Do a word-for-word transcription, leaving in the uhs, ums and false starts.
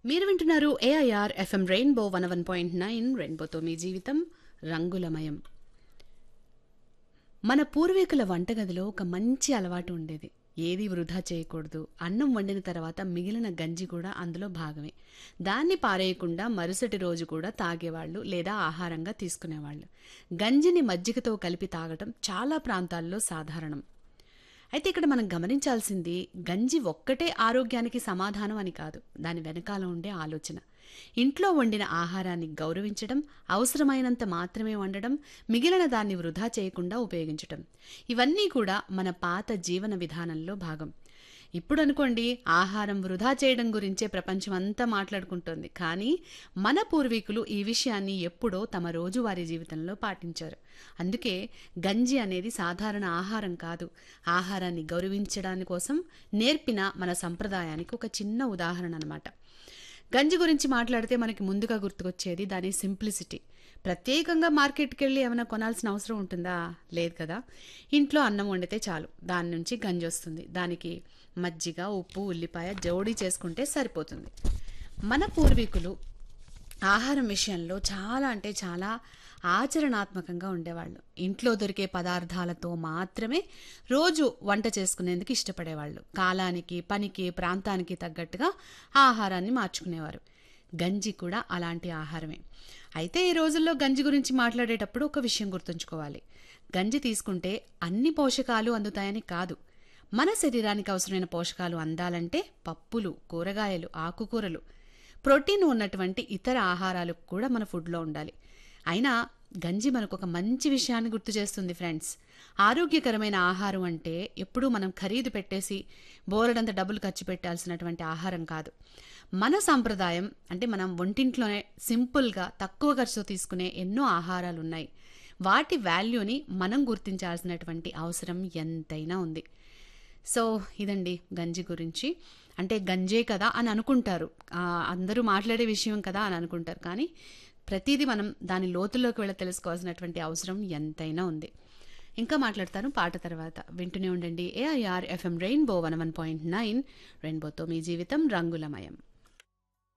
మీరు వింటున్నారు AIR FM rainbow one one point nine రెయిన్బోతో మీ జీవితం రంగులమయం. మన పూర్వీకుల వంటగదిలో ఒక మంచి అలవాటు ఉండేది. ఏది వృధా చేయకూడదు. అన్నం వండిన తర్వాత మిగిలిన గంజి కూడా అందులో భాగమే. దాన్ని పారేయకుండా మరుసటి రోజు కూడా తాగేవాళ్ళు లేదా ఆహారంగా తీసుకునేవాళ్ళు. గంజిని మజ్జిగతో కలిపి తాగటం చాలా ప్రాంతాల్లో సాధారణం. అయితే ఇక్కడ మనం గమనించాల్సింది గంజి ఒక్కటే ఆరోగ్యానికి సమాధానం అని కాదు, దాని వెనకాల ఉండే ఆలోచన. ఇంట్లో వండిన ఆహారాన్ని గౌరవించడం, అవసరమైనంత మాత్రమే వండడం, మిగిలిన దాన్ని వృధా చేయకుండా ఉపయోగించటం, ఇవన్నీ కూడా మన పాత జీవన విధానంలో భాగం. ఇప్పుడు అనుకోండి, ఆహారం వృధా చేయడం గురించే ప్రపంచం అంతా మాట్లాడుకుంటోంది. కానీ మన పూర్వీకులు ఈ విషయాన్ని ఎప్పుడో తమ రోజువారీ జీవితంలో పాటించారు. అందుకే గంజి అనేది సాధారణ ఆహారం కాదు, ఆహారాన్ని గౌరవించడాని కోసం నేర్పిన మన సంప్రదాయానికి ఒక చిన్న ఉదాహరణ అన్నమాట. గంజి గురించి మాట్లాడితే మనకి ముందుగా గుర్తుకొచ్చేది దాని సింప్లిసిటీ. ప్రత్యేకంగా మార్కెట్కి వెళ్ళి ఏమైనా కొనాల్సిన అవసరం ఉంటుందా? లేదు కదా. ఇంట్లో అన్నం వండితే చాలు, దాని నుంచి గంజి వస్తుంది. దానికి మజ్జిగ, ఉప్పు, ఉల్లిపాయ జోడీ చేసుకుంటే సరిపోతుంది. మన పూర్వీకులు ఆహారం విషయంలో చాలా అంటే చాలా ఆచరణాత్మకంగా ఉండేవాళ్ళు. ఇంట్లో దొరికే పదార్థాలతో మాత్రమే రోజు వంట చేసుకునేందుకు ఇష్టపడేవాళ్ళు. కాలానికి, పనికి, ప్రాంతానికి తగ్గట్టుగా ఆహారాన్ని మార్చుకునేవారు. గంజి కూడా అలాంటి ఆహారమే. అయితే ఈ రోజుల్లో గంజి గురించి మాట్లాడేటప్పుడు ఒక విషయం గుర్తుంచుకోవాలి. గంజి తీసుకుంటే అన్ని పోషకాలు అందుతాయని కాదు. మన శరీరానికి అవసరమైన పోషకాలు అందాలంటే పప్పులు, కూరగాయలు, ఆకుకూరలు, ప్రోటీన్ ఉన్నటువంటి ఇతర ఆహారాలు కూడా మన ఫుడ్లో ఉండాలి. అయినా గంజి మనకు ఒక మంచి విషయాన్ని గుర్తు చేస్తుంది ఫ్రెండ్స్. ఆరోగ్యకరమైన ఆహారం అంటే ఎప్పుడూ మనం ఖరీదు పెట్టేసి బోలెడంత డబ్బులు ఖర్చు పెట్టాల్సినటువంటి ఆహారం కాదు. మన సాంప్రదాయం అంటే మనం వంటింట్లోనే సింపుల్గా తక్కువ ఖర్చుతో తీసుకునే ఎన్నో ఆహారాలు ఉన్నాయి. వాటి వాల్యూని మనం గుర్తించాల్సినటువంటి అవసరం ఎంతైనా ఉంది. సో ఇదండి గంజి గురించి. అంటే గంజే కదా అని అనుకుంటారు, అందరూ మాట్లాడే విషయం కదా అని అనుకుంటారు. కానీ ప్రతిదీ మనం దాని లోతుల్లోకి వెళ్ళి తెలుసుకోవాల్సినటువంటి అవసరం ఎంతైనా ఉంది. ఇంకా మాట్లాడతాను పాట తర్వాత. వింటూనే ఉండండి AIR FM rainbow one one point nine రెయిన్బోతో మీ జీవితం రంగులమయం.